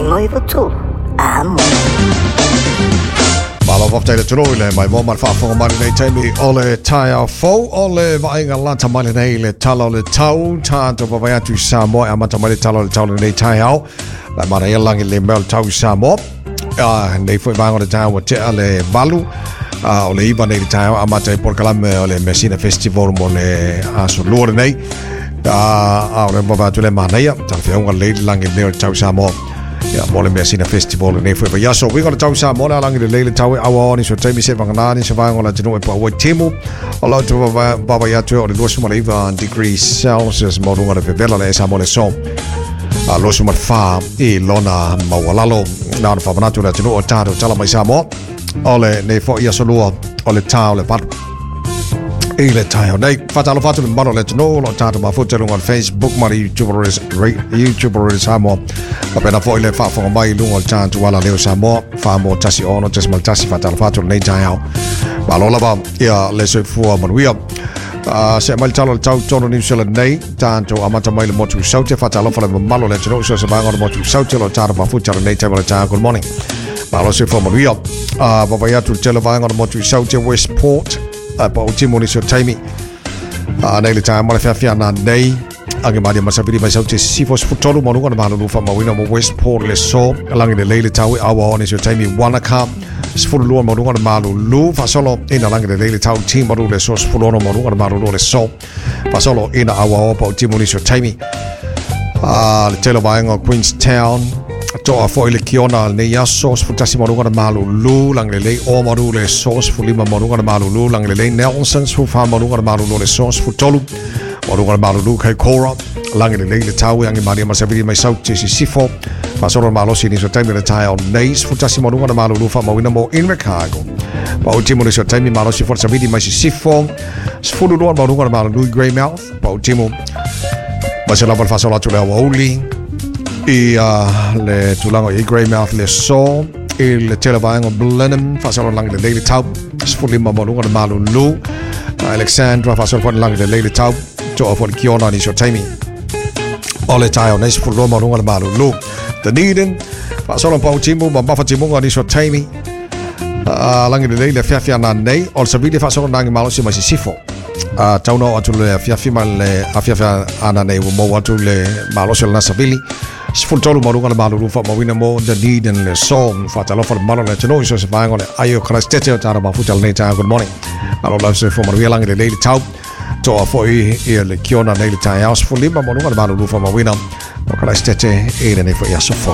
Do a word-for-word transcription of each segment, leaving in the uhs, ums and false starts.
noivo tu amo. Malo waftaile tuloile mai mo malfafonga mali nei taimi ole taia fo ole vainga lanta mali nei le talo le tau tanto vavaiatu Samoa e amata mali talo le tau nei taiao la mana elangi le mel tau Samoa uh, nei foi vanga le tau o te ale valu uh, ole iva nei le taiao amata e porkalame ole Messina Festival mo le aso lore nei uh, ole vavaiatu le manaia tanfeunga le langi le tau Samoa ya mole Messina Festival nei foi va so we gonna tau sa mole langi le le tau awa ni so taimi se vangana se vanga la tino e pa o timu ala to baba ya to le losu male va degrees Celsius mo runga de vela le sa mole so a losu mat fa e lona mawalalo na fa banatu la tino o taro tala mai sa mo ole nei fo ya so lo ole tau le pat e le taio nei fatalo fatalo mano le tino lo taro ma foto lunga Facebook ma YouTubers YouTubers sa mo Kapena foi le fa fo mai lungo tanto wala leo Samoa fa mo tasi ono tasi mal tasi fatal fatul nei taiao balola ba ia le se fu manuia a se mal talo tau tono New Zealand nei tanto amata mai le motu saute fatal fa le malo le tino so se bango le motu saute lo taro ba futa nei taiao ta good morning balo se fu manuia a ba ya tu tele bango le motu saute Westport a pa utimo ni so taimi a nei le taiao ma le fa fiana nei Age madia masapiri mai sauti sifos futolu monunga na malu fa mawina mo Westport le so alangi le leile tau awa oni so taimi Wanaka sfulu luo monunga na malu lu fa solo ina alangi le leile tau team malu le so sfulu ono monunga na malu le so fa solo ina awa opa utimu ni so taimi le telo vaenga Queenstown to a foi le kiona ne ya so sfutasi monunga na malu lu lang le lei o malu le so sfulima monunga na malu lu lang le lei Nelson sfufa monunga na malu le so sfutolu Morunga malu lu kai kora langi le le tau angi mari ma sabiri mai sauti si sifo pasoro malo sini so taimi le tau neis futasi morunga malu lu fa mawina mo in Chicago pa ultimo le so taimi malo si forza sabiri mai si sifo sfulu lu morunga malu lu Greymouth pa ultimo ma se la fa solo tu le oli e le tulango e Greymouth le so il televango Blenheim fa solo langi le le tau sfulima morunga malu lu Alexandra fa solo langi le le tau to for kiona ni so taimi ole taio nes fu lo marunga malu lu Dunedin fa solo pa utimu ma fa timu ni so taimi langi le le fia fia na nei ol sabidi fa solo langi malu si ma si sifo a tauno atu le fia fia le a fia fia ana nei mo atu le malu so na sabili sful tolu marunga malu lu fa mawina mo Dunedin le song fa talo for malu le tino so se vango le ayo krastete tara ba futal nei ta good morning alo la se fo maru langi le le tau to a foi e le kiona nei le tai house for lima mo lunga malu fa mawina o kala stete e le nei fo ya so fo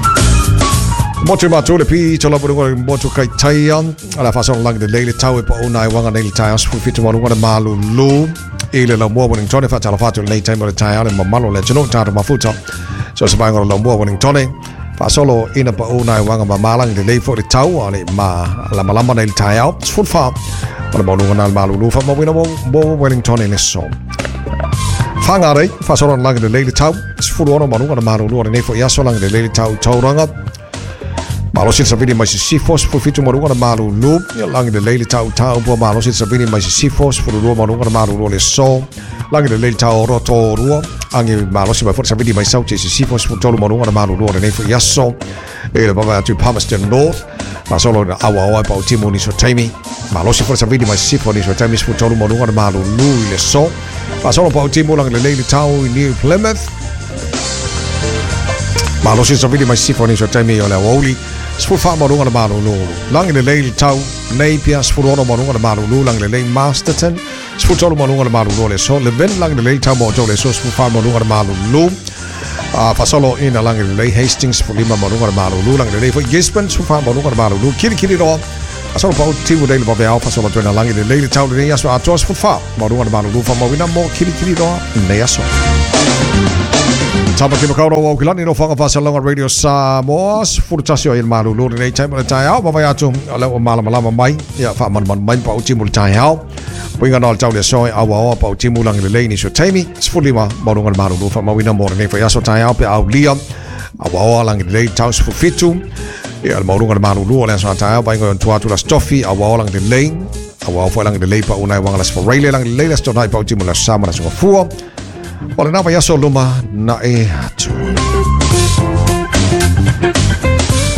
motu matu le pi to la lunga motu kai taian ala fa so lang de le tau e po nai wanga nei le tai house for fit mo lunga malu lu e le la mo winning tone fa tala fa to le tai mo le tai ale mo malo le jono ta ma futa so se bango la mo winning tone fa solo ina po nai wanga ma malang de le fo le tau ale ma la malamba nei le tai house full fa Para malu ngal malu lu fa mo wina mo mo Wellington in so. Fangare fa so lang de le tau sfulu ono malu ngal malu lu ne fo ya so lang de le tau tauranga. Malu sin sabini mai si fos fo fitu malu ngal malu lu lang de le tau tau po malu sin sabini mai si fos fo lu malu ngal malu lu le so. Lang de le tau roto ru angi malu si fo sabini mai sau si si fos fo tolu malu ngal malu lu ne fo ya so. E le baba tu Palmerston North. Ma solo awa awa pa utimu ni so taimi ma lo si forza vidi ma si for ni so taimi sfu tolu mo lunga ma lu le so ma solo pa utimu lang le le tau New Plymouth ma lo si so vidi ma si for ni so taimi ole woli sfu fa mo lunga ma lu lang le le tau Napier sfu ono mo lunga ma lu lang le le Masterton sfu tolu mo lunga ma lu le so le ven lang le le tau mo to le so sfu fa mo lunga ma lu Ah, fa solo in alang le Hastings for lima monunga malu lu lang le for Gisborne su fa monunga malu lu kiri kiri ro solo pa timu dele ba fa solo to alang le le tau le yaso atos fu fa monunga malu lu fa mo wina mo kiri kiri ro ne yaso Tapa kimo kauro wa kilani no fanga fa salonga radio Samoa furtasio il malu lu le time le tai au ba ya tu ala o mala mala mai ya fa man man mai pa timu le tai au Winga nol tau le soi awa awa pa utimu lang le le ni so taimi sfulima monunga malu lu fa mo wina mo ne fa yaso tai au pe au lia awa awa lang le tau sfu fitu ya al monunga malu lu le so tai au ba ngo tua tu la stoffi awa awa lang le le awa awa lang le le pa unai wanga la sforeile lang le le sto nai pa utimu la sama la so fu Wala na pa yaso luma na e atu.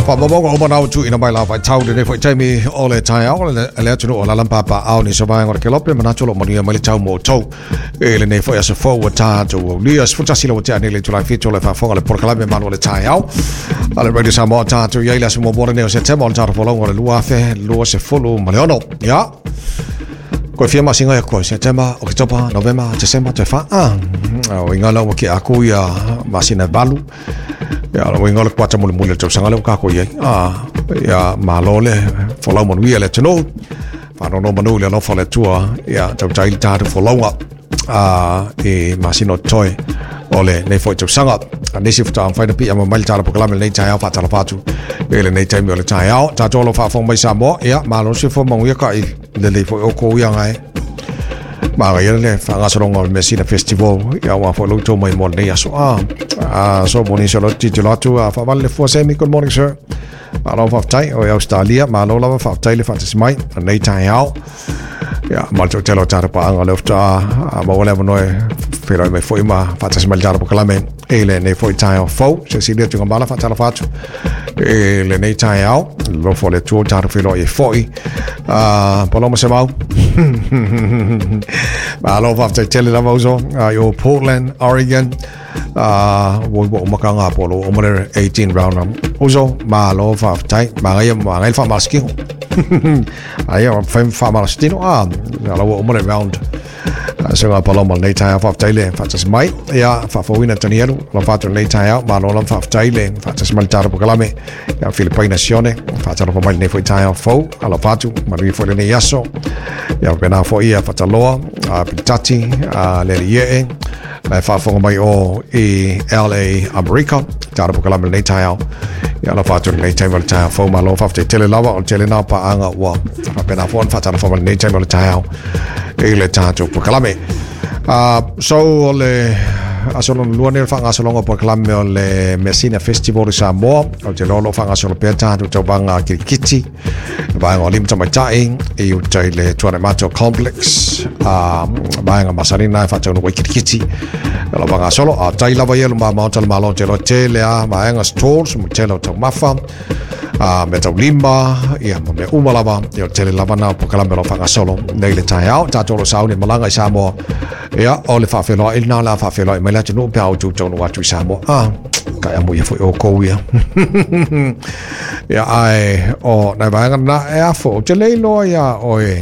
Fa mo mo mo na tu ina mai la fa tau de fa taimi ole tai au le le tu o la lampa pa au ni so ba ngor ke lope mana tu lo mo ni mai tau mo tau e le ne fa so fo wa ta tu li as futa silo ta ni le tu la fi tu le fa fo le por kala me manu le tai au ale radio sa mo ta tu ye la so mo bo ne o se te mo ta fo lo ngor lu afe lu se fo lu ma le ono ya ko fia ma singa ko se tema oktoba november december te fa ah o ingala o ki aku ya masina balu ya o ingala kwata mo mo le tu sanga le ka ko ye ah ya malole fo lo mo wi le tno fa no no manu le no fo le tua ya tu tai ta fo lo nga ah e masino toy ole nei foi tu sanga nei si futa fa pi ama mal tala programa nei tai fa tala fatu ele nei tai le tai au ta tolo fa fo mai samo ya malo si fo mo ya ka i le le foi o ko ya ngai ma ga ele fa ga solo ngol Messina festival ya wa fo lo to mai mo nei aso ah ah so boni so lo titolo tu fa valle fo semi good morning sir malo fa tai o Australia malo la fa tai le fa mai nei tai au ya mal to telo ta pa anga lofta ma wala mo pero me foi ma fatta se malgiare po kalame ele ne foi tai fo se si le tu ngala fatta la fatu ele ne tai au lo fo le tu ta filo e foi ah polo mo se mau ma lo fa tele la mozo yo Portland Oregon ah wo wo makanga polo o mo eighteen round uso ma lo fa tai ma ga ma ga fa maski ai fa fa mastino ah lo o mo round so nga paloma nei tai fa taile fa tas mai ya fa fo wina tanielo lo fa to nei tai ma lo fa taile fa tas mal tar po kalame ya Filippine nazione fa talo fa mai nei foi tai fo ala fa tu ma ri fo le nei yaso ya pena fo ia fa taloa a pitati a le ye la fa fo mai o e L A America tar po kalame nei tai ya la fa to nei tai mal tai fo ma lo fa tele lava o tele na pa anga wa fa pena fo fa talo fa mai nei tai mal tai ele tato po kalame ah so le asolo luane fa asolo po kalame le Messina festival sa mo o te lo fa asolo pe tato to banga kirikiti ba ngo lim tama tai e u tai le tuane mato complex ah ba nga masarina fa to no kirikiti lo banga solo a tai la ba yelo ma ma tal malo te lo tele a ba nga stores mo te lo to mafa a meta limba ia me umalava ia tele lavana po kalame lo fanga solo nei le tai au ta tolo sau ni malanga sa mo ia o le fa felo il na la fa felo me la tunu pe au tu tonu watu sa mo ah ka amu ia foi o ko ia ia ai o na vanga na e fo te le lo ia o e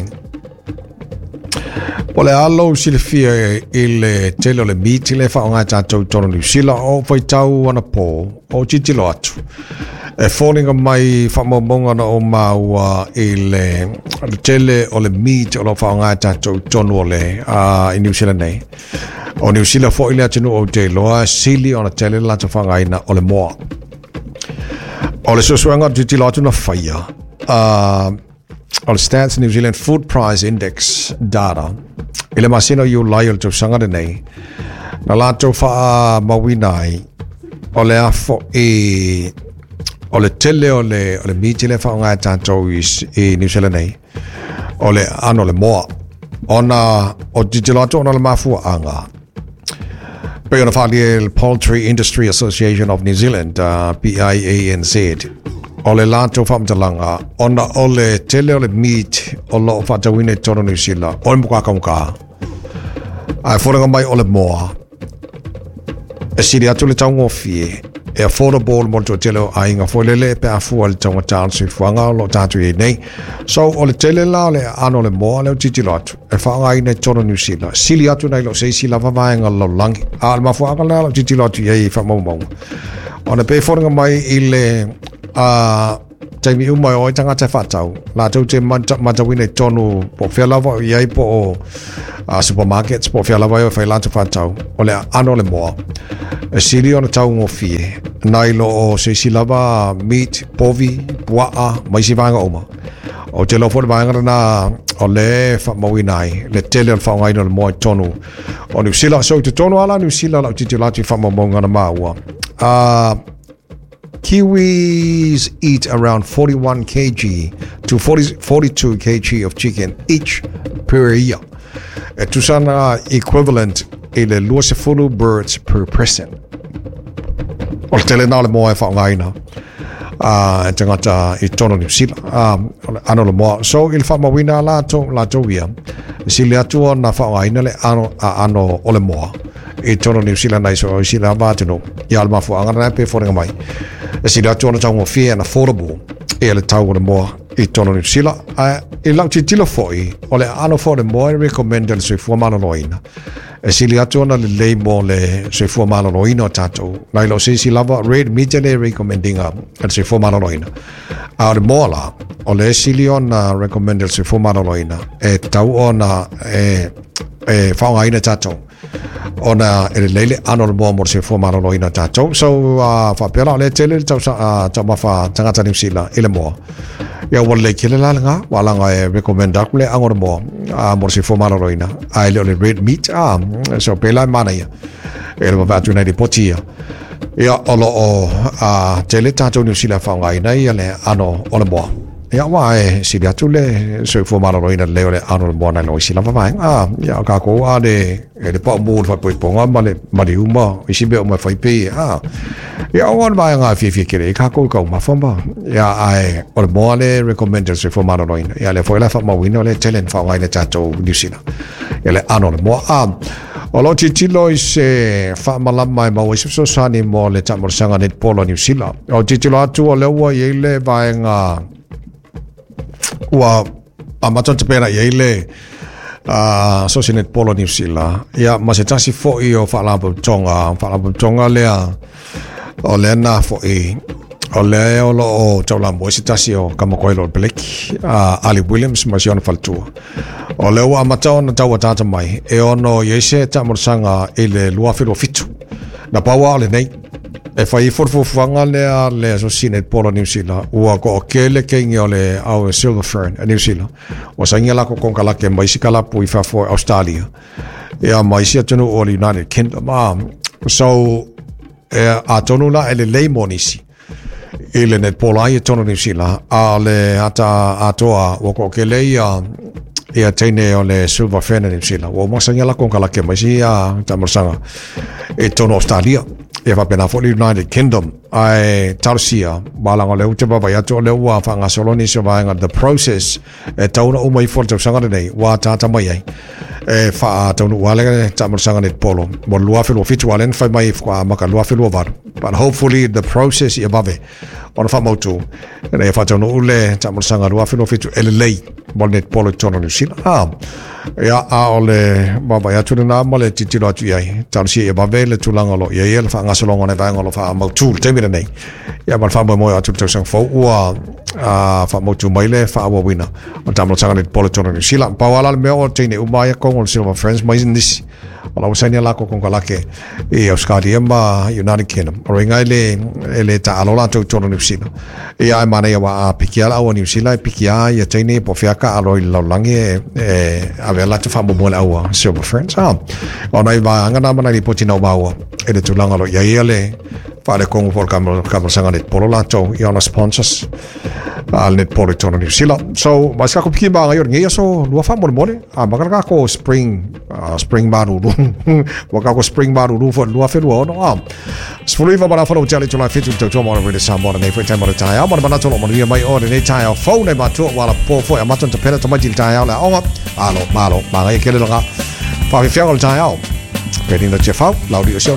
Ole allo si le fia il tele le meet le fa nga ta to tonu ni sila o foi tau ana po o titilo atu e falling on mai fa mo monga na o maua il tele o le meet o lo fa nga ta to tonu le a in New Zealand nei o New Zealand fo ile atinu o te loa sili ona tele la ta fa nga ina o le moa o le so swanga titilo atu na faia a All stats New Zealand Food Price Index data. Ile masino you loyal to sanga nei. Na lato fa mawinai. Ole afo e ole tele ole ole mitile fa nga tanto is e New Zealand nei. Ole ano le moa. Ona o digilato ona le mafu anga. Pe ona fa le Poultry Industry Association of New Zealand, uh, P I A N Z. Ole lato famtalanga ona ole tele ole meat olo fatawine tono New Zealand on buka kamuka ai fora mai ole moa e siri atu le tango fie e affordable mo to tele ai nga folele pe afu al tango chance fuanga lo tatu e nei so ole tele la ole ano le moa le titi lot e fa ngai ne tono New Zealand sili atu nei lo sei sila va vai nga lo lang al ma fuanga la titi lot ye fa mo mo ona pe fora mai ile a taimi umai o tanga te fatau la tau te matawine tonu po whialava iai po a supermarkets po whialava o whai lanta fatau o le ano le moa e siri ona tau ngofie nai lo o se silava meat povi puaa maisi vanga oma o te lofo le vanga na o le whamawinai le tele o whaongai no le moa tonu o New Zealand so te tonu ala New Zealand lau titi lati whamamonga na maua a Kiwis eat around forty-one kilograms to forty, forty-two kilograms of chicken each per year. Uh, Tusana equivalent in the luasefulu birds per person. O tele na le moa e whaongaina. a tanga ta I tono New Zealand a ano mo so il fa mawina la to la to via silia tu na fa wa ina le ano ano ole mo I tono New Zealand nai so sila ba tino ya alma fo anga na pe fo mai silia tu na tango fi and affordable e le tau ole mo I tono New Zealand a I lau ti tilo foi ole ano fo le mo recommend le so fo malo loina e sili atu na le lei mo le se fua malo loina tatou nai lo sisi lava red media le recommending a le se fua malo loina a le mola o le sili ona recommended se fua malo loina e tau ona e e whaunga ina tatou ona e le leile ano le moa mo se fua malo loina tatou so uh, whapera le tele tau sa tau mawha tangata New Zealand ile moa ia wale kile lalanga walanga e recommend ak le angor mo a mo se fomalo roina ai le red meat a so pela mana ia ele va tu na di potia ia olo o a tele tato New Zealand fa ngai nei le ano ole mo ia wa e si dia tu le se fomalo roina le le ano mo na no si la va a ia ka ko a de e po mo fa po ponga male mari uma I si be o ma fa pe a ia on vai nga fi fi kere ka ko ko ma famba ia ai or mo le recommended se fomalo roina ia le foi la fa ma wino le talent fa ngai le tato New Zealand ia le ano mo a o lo ti tilo I se fa mala mai ma o so sani mo le tamor sanga net polo New Zealand o ti tilo atu o le wa ye le vai nga wa amaton te pera ye le a so net polo New Zealand ia ma se tasi fo I o fa la tonga fa la tonga le o le na fo I o le o lo o taula mo se tasi o kama ko lo black a Ali Williams ma sion faltua o le wa mata na tawa tata mai e ono yese tamor sanga ele lua filo fitu na pawa le nei e fai for for fanga le le so sinet polo New Zealand ua ko kele kengi ole au Silver Fern New Zealand o sangela ko konkala ke mai sikala pui fa for Australia e mai sia tonu o United Kingdom so e a tonu la ele le monisi ele net polo ai tonu New Zealand a le ata atoa o ko kele ia ia tene o le Silver Fern New Zealand o mo sangela konkala ke mai sia tamosanga e tonu Australia e va pena for United Kingdom ai tarsia balanga le uta baba ya to le wa fa nga soloni so va nga the process e tauna o mai for sanga nei wa tata mai ai e fa taunu wale tamor sanga net polo mo lua felo fitu walen fa mai fa maka lua felo var but hopefully the process e bave on fa motu e fa taunu ule tamor sanga lua felo fitu ele lei mo net polo tono New Zealand ah ya a ole baba ya tu na mo le titilo atu ai tarsia e bave le tulanga lo ye le fa nga solongo ne va ngolo fa motu temira nei ya mal fa mo atu to sang fo ua a fa motu mai le fa wa wina o tamor sanga net polo tono New Zealand pa wala me o tine umaya ko on Silver Friends mais nisi wala usania lako con kalake e Australia ma United Kingdom o ringa le ele ta alola to tono New Zealand e ai mana ya wa pikiala o New Zealand pikia ya tine po fiaka alo lo lange e avela te fa mo mo la Silver Friends ah ona va ngana mana li potina bawa e de tulanga lo ya ele fare con por camera camera sanga net polo lato i ona sponsors al net polo tono New Zealand so mas ka ko piki ba ngayon ngia so lua fa mo mo a makaka ko spring uh, spring baru waka ko spring baru lu fo lua fe lu no ah spring va para fo challenge la fitu to mo re sa mo ne fe time mo tai mo bana to mo ni mai o ne tai o phone ne ba to wala po fo ya maton to pera to ma jil tai la o alo malo ma ngai ke le nga fa fi fiang o tai o pe ni no che fa la audio